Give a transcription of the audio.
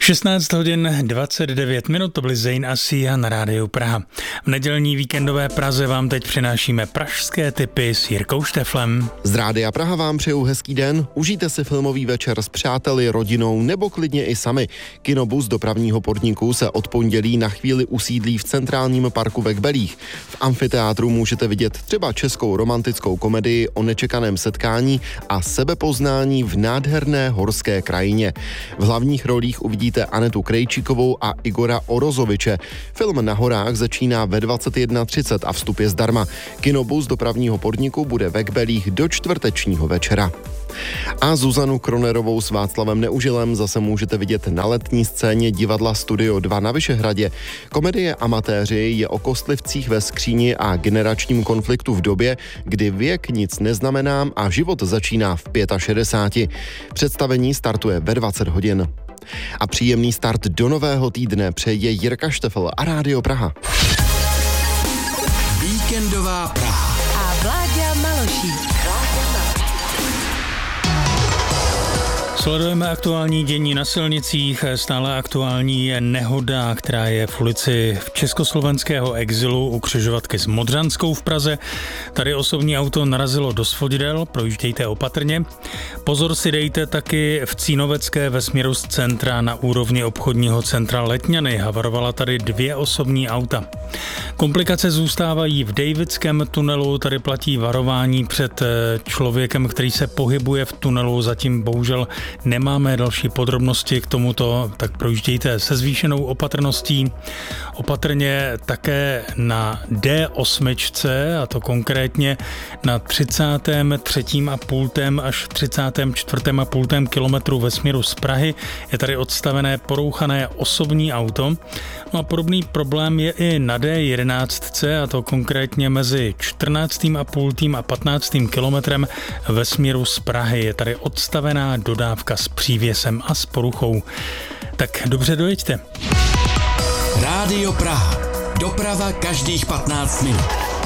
16 hodin 29 minut, to byly Zayn a Sia na rádiu Praha. V nedělní víkendové Praze vám teď přinášíme pražské tipy s Jirkou Šteflem. Z rádia Praha vám přeju hezký den, užijte si filmový večer s přáteli, rodinou nebo klidně i sami. Kinobus dopravního podniku se od pondělí na chvíli usídlí v centrálním parku ve Kbelích. V amfiteátru můžete vidět třeba českou romantickou komedii o nečekaném setkání a sebepoznání v nádherné horské krajině. V hlavních rolích uvidíte Anetu Krejčíkovou a Igora Orozoviče. Film Na horách začíná ve 21:30 a vstup je zdarma. Kinobus dopravního podniku bude ve Kbelích do čtvrtečního večera. A Zuzanu Kronerovou s Václavem Neužilem zase můžete vidět na letní scéně divadla Studio 2 na Vyšehradě. Komedie Amatéři je o kostlivcích ve skříni a generačním konfliktu v době, kdy věk nic neznamená a život začíná v 65. Představení startuje ve 20 hodin. A příjemný start do nového týdne přeje Jirka Štefl a Rádio Praha. Víkendová Praha. A Vláďa Malošík. Sledujeme aktuální dění na silnicích, stále aktuální je nehoda, která je v ulici v československého exilu u křižovatky s Modřanskou v Praze. Tady osobní auto narazilo do svodidel, projíždějte opatrně. Pozor si dejte taky v Cínovecké ve směru z centra na úrovni obchodního centra Letňany. Havarovala tady 2 osobní auta. Komplikace zůstávají v Davidském tunelu, tady platí varování před člověkem, který se pohybuje v tunelu, zatím bohužel nemáme další podrobnosti k tomuto, tak projíždějte se zvýšenou opatrností. Opatrně také na D8, a to konkrétně na 33,5. až 34,5. kilometru ve směru z Prahy. Je tady odstavené porouchané osobní auto. No a podobný problém je i na D11, a to konkrétně mezi 14,5. a 15. kilometrem ve směru z Prahy. Je tady odstavená dodávka s přívěsem a s poruchou. Tak dobře dojeďte. Rádio Praha. Doprava každých 15 minut.